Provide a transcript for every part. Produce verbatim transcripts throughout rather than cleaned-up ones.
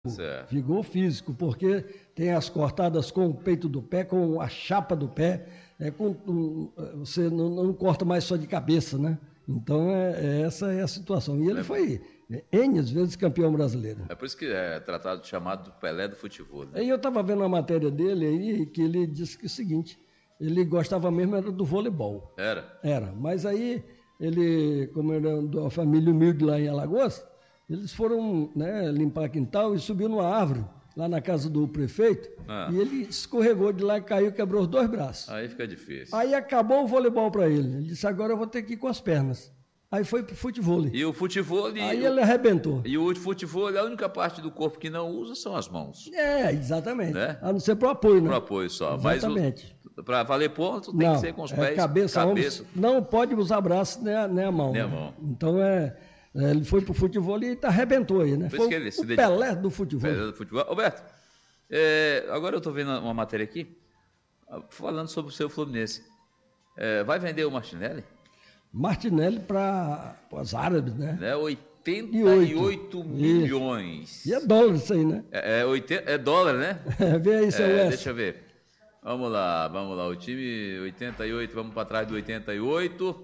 Certo. Vigor físico, porque tem as cortadas com o peito do pé, com a chapa do pé, é, com, um, você não, não corta mais só de cabeça, né? Então, é, é, essa é a situação. E ele é. foi N vezes campeão brasileiro. É por isso que é tratado, chamado do Pelé do futebol. Né? Aí eu estava vendo uma matéria dele aí, que ele disse que é o seguinte, ele gostava mesmo era do voleibol. Era? Era, mas aí ele, como era de uma família humilde lá em Alagoas, eles foram, né, limpar quintal e subiu numa árvore, lá na casa do prefeito, ah. e ele escorregou de lá e caiu, quebrou os dois braços. Aí fica difícil. Aí acabou o voleibol para ele. Ele disse, agora eu vou ter que ir com as pernas. Aí foi pro futebol. E o futebol... Aí ele arrebentou. E o futebol, a única parte do corpo que não usa são as mãos. É, exatamente. Né? A não ser pro apoio, né? Pro apoio só. Exatamente. Para valer ponto, tem não, que ser com os é pés, cabeça. cabeça. Ombros, não pode usar braço nem a, nem a mão. Nem né? a mão. Então, é... Ele foi pro futebol e arrebentou aí, né? Por foi que ele o se Pelé do futebol. Pelé do futebol. Roberto, é, agora eu estou vendo uma matéria aqui, falando sobre o seu Fluminense. É, vai vender o Martinelli? Martinelli para os árabes, né? É, oitenta e oito milhões. E é dólar isso aí, né? É, é, oitenta, é dólar, né? Vê aí, seu é, Deixa eu ver. Vamos lá, vamos lá. O time oitenta e oito, vamos para trás do oitenta e oito.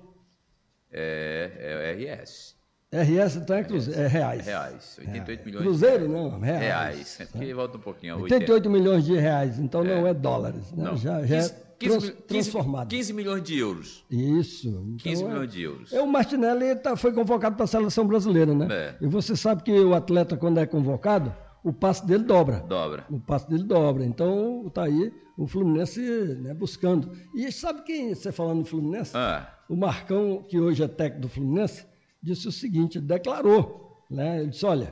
É, é o R S. R S então é, cruze... é reais. Reais, oitenta e oito milhões. Cruzeiro não, reais. Reais, porque volta um pouquinho. oitenta e oito milhões de reais, então é. não é dólares, né? Não. Já, já é quinze, transformado. quinze milhões de euros. Isso. Então quinze é... milhões de euros. É, o Martinelli tá, foi convocado para a seleção brasileira, né? É. E você sabe que o atleta, quando é convocado, o passe dele dobra. Dobra. O passe dele dobra. Então, tá aí o Fluminense, né, buscando. E sabe quem, você falando do Fluminense? Ah. O Marcão, que hoje é técnico do Fluminense, disse o seguinte, declarou, né? Ele disse, olha,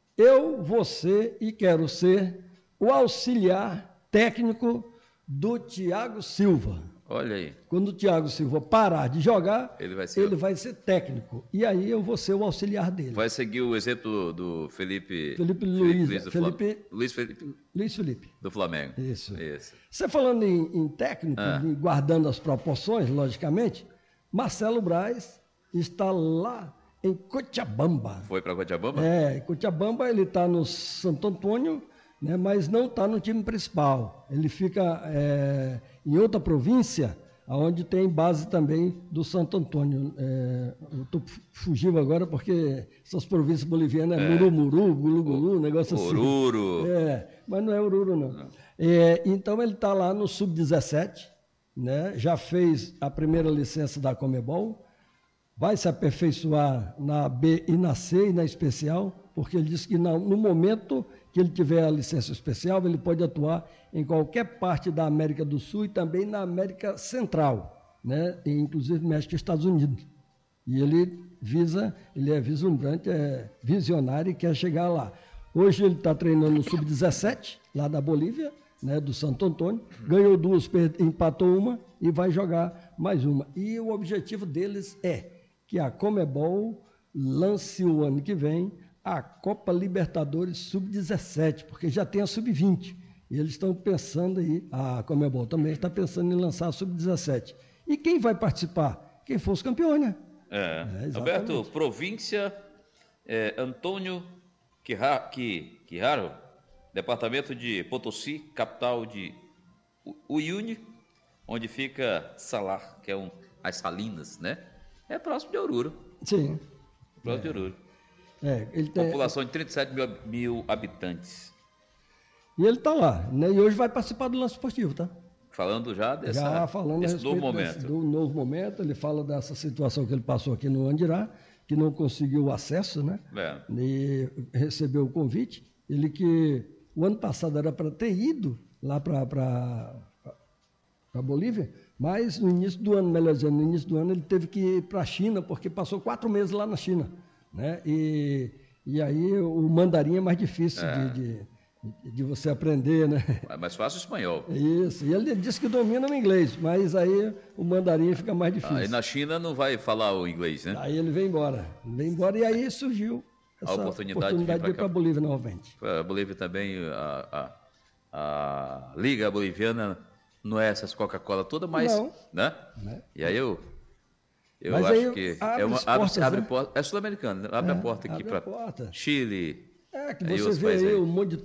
eu vou ser e quero ser o auxiliar técnico do Thiago Silva. Olha aí. Quando o Thiago Silva parar de jogar, ele vai ser, ele vai ser técnico. E aí eu vou ser o auxiliar dele. Vai seguir o exemplo do Felipe... Felipe Luiz. Luiz Felipe, Luiz Felipe. Luiz Felipe. Do Flamengo. Isso. Isso. Você falando em, em técnico, ah. em, guardando as proporções, logicamente, Marcelo Braz está lá em Cochabamba. Foi para Cochabamba? É, em Cochabamba ele está no Santo Antônio, né, mas não está no time principal. Ele fica é, em outra província, onde tem base também do Santo Antônio. É, eu estou fugindo agora porque essas províncias bolivianas é, é. Murumuru, Gulu-Gulu, negócio assim. Oruro. É, mas não é Oruro, não. não. É, então ele está lá no sub dezessete, né, já fez a primeira licença da Comebol, vai se aperfeiçoar na B e na C e na especial, porque ele disse que no momento que ele tiver a licença especial, ele pode atuar em qualquer parte da América do Sul e também na América Central, né? E, inclusive México e Estados Unidos. E ele visa, ele é vislumbrante, é visionário e quer chegar lá. Hoje ele está treinando no sub dezessete, lá da Bolívia, né, do Santo Antônio, ganhou duas, empatou uma e vai jogar mais uma. E o objetivo deles é que a Comebol lance o ano que vem a Copa Libertadores sub dezessete, porque já tem a sub vinte. E eles estão pensando aí, a Comebol também está pensando em lançar a sub dezessete. E quem vai participar? Quem for os campeões, né? É. é Alberto, província é, Antônio Quijaro, departamento de Potosí, capital de Uyuni, onde fica Salar, que é um, as Salinas, né? É próximo de Oruro. Sim. Próximo é. de Oruro. É, ele tem... População de trinta e sete mil habitantes. E ele está lá, né? E hoje vai participar do lance esportivo, tá? Falando já dessa, já falando desse novo momento. Desse, do novo momento, ele fala dessa situação que ele passou aqui no Andirá, que não conseguiu acesso, né? É. E recebeu o convite. Ele que o ano passado era para ter ido lá para a Bolívia, mas no início do ano, melhor dizendo, no início do ano ele teve que ir para a China, porque passou quatro meses lá na China, né? E, e aí o mandarim é mais difícil é. De, de, de você aprender, né? É mais fácil o espanhol. Isso, e ele disse que domina o inglês, mas aí o mandarim fica mais difícil. Aí na China não vai falar o inglês, né? Aí ele vem embora, vem embora e aí surgiu essa a oportunidade, oportunidade de ir para a Bolívia novamente. A Bolívia também, a, a, a Liga Boliviana não é essas Coca-Cola toda, mas... Não. Né? Né? E aí eu... Eu mas acho aí que abre é uma portas, abre, abre né? porta, é sul-americano, abre é, a porta aqui para porta. Chile, É, que Aí você os vê pais aí aí. um monte de